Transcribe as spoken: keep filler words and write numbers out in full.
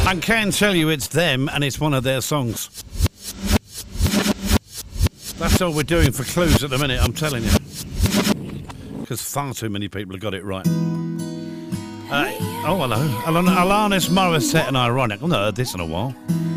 I can tell you it's them and it's one of their songs. That's all we're doing for clues at the minute, I'm telling you. Because far too many people have got it right. Uh, oh, hello. Al- Alanis Morissette and Ironic. I've not heard this in a while.